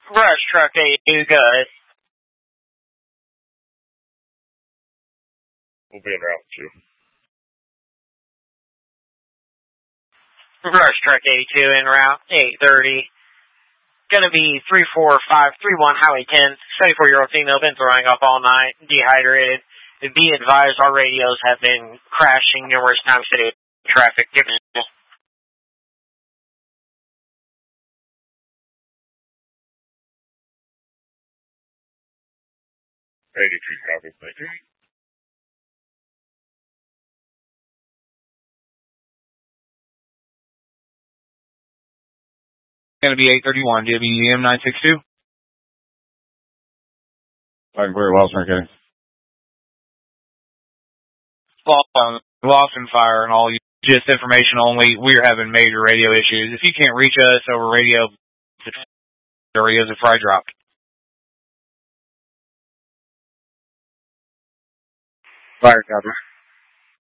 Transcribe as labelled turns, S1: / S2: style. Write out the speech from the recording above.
S1: Brush Truck 82, good.
S2: We'll be en route to.
S1: Brush Truck 82 en route, 830. Going to be 34531 Highway 10. 74-year-old female, been throwing up all night, dehydrated. Be advised, our radios have been crashing numerous times today. Traffic.
S2: 83 copies, thank you.
S3: Going to be 831, WEM 962.
S2: I can clear Lawson County.
S3: Lost and fire and all. Just information only. We're having major radio issues. If you can't reach us over radio, the radios are fry dropped.
S2: Fire copy.